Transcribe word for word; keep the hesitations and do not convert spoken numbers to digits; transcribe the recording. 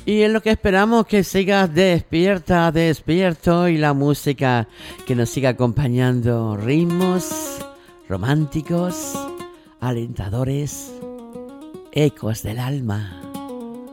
Y en lo que esperamos que sigas despierta, despierto y la música que nos siga acompañando, ritmos románticos, alentadores, ecos del alma.